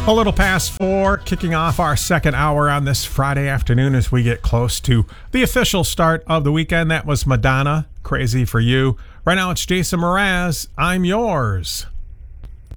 A little past 4, kicking off our second hour on this Friday afternoon as we get close to the official start of the weekend. That was Madonna, Crazy for You. Right now it's Jason Mraz, I'm Yours.